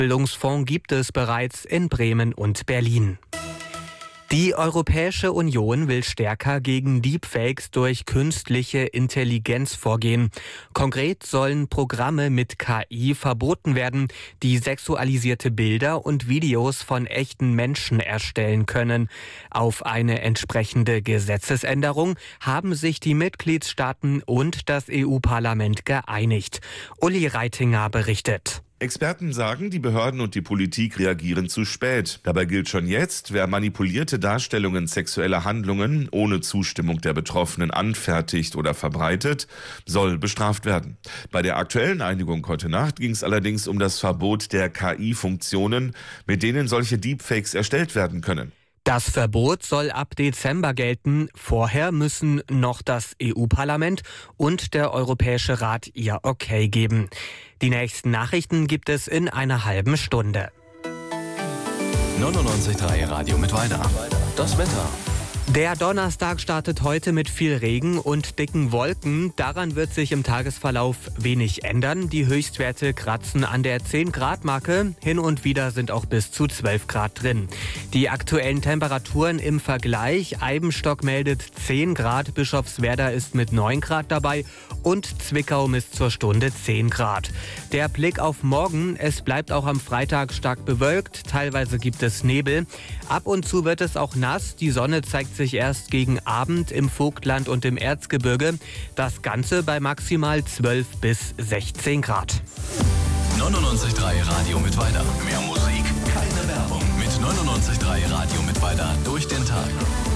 Bildungsfonds gibt es bereits in Bremen und Berlin. Die Europäische Union will stärker gegen Deepfakes durch künstliche Intelligenz vorgehen. Konkret sollen Programme mit KI verboten werden, die sexualisierte Bilder und Videos von echten Menschen erstellen können. Auf eine entsprechende Gesetzesänderung haben sich die Mitgliedstaaten und das EU-Parlament geeinigt. Uli Reitinger berichtet. Experten sagen, die Behörden und die Politik reagieren zu spät. Dabei gilt schon jetzt, wer manipulierte Darstellungen sexueller Handlungen ohne Zustimmung der Betroffenen anfertigt oder verbreitet, soll bestraft werden. Bei der aktuellen Einigung heute Nacht ging es allerdings um das Verbot der KI-Funktionen, mit denen solche Deepfakes erstellt werden können. Das Verbot soll ab Dezember gelten. Vorher müssen noch das EU-Parlament und der Europäische Rat ihr Okay geben. Die nächsten Nachrichten gibt es in einer halben Stunde. 99.3 Radio Mittweida. Das Wetter. Der Donnerstag startet heute mit viel Regen und dicken Wolken. Daran wird sich im Tagesverlauf wenig ändern. Die Höchstwerte kratzen an der 10-Grad-Marke. Hin und wieder sind auch bis zu 12 Grad drin. Die aktuellen Temperaturen im Vergleich. Eibenstock meldet 10 Grad, Bischofswerda ist mit 9 Grad dabei und Zwickau misst zur Stunde 10 Grad. Der Blick auf morgen. Es bleibt auch am Freitag stark bewölkt. Teilweise gibt es Nebel. Ab und zu wird es auch nass. Die Sonne zeigt sich erst gegen Abend im Vogtland und im Erzgebirge. Das Ganze bei maximal 12 bis 16 Grad. 99.3 Radio Mittweida. Mehr Musik, keine Werbung. Mit 99.3 Radio Mittweida durch den Tag.